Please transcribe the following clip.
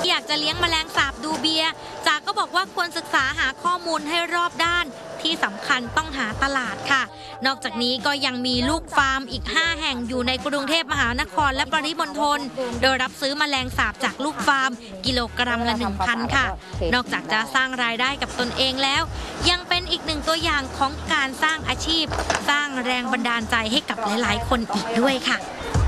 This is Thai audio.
ที่อยากจะเลี้ยงแมลงสาบดูเบียจากก็บอกว่าควรศึกษาหาข้อมูลให้รอบด้านที่สำคัญต้องหาตลาดค่ะนอกจากนี้ก็ยังมีลูกฟาร์มอีก5แห่งอยู่ในกรุงเทพมหานครและปริมณฑลโดยรับซื้อแมลงสาบจากลูกฟาร์มกิโลกรัมละ 1,000 ค่ะนอกจากจะสร้างรายได้กับตนเองแล้วยังเป็นอีกหนึ่งตัวอย่างของการสร้างอาชีพสร้างแรงบันดาลใจให้กับหลายๆคนอีกด้วยค่ะ